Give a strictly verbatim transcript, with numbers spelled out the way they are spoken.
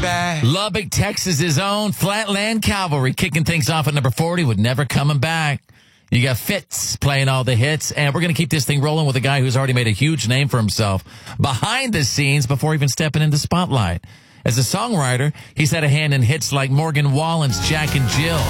back. Lubbock, Texas's own Flatland Cavalry kicking things off at number forty with Never Coming Back. You got Fitz playing all the hits, and we're going to keep this thing rolling with a guy who's already made a huge name for himself behind the scenes before even stepping in the spotlight. As a songwriter, he's had a hand in hits like Morgan Wallen's Jack and Jill,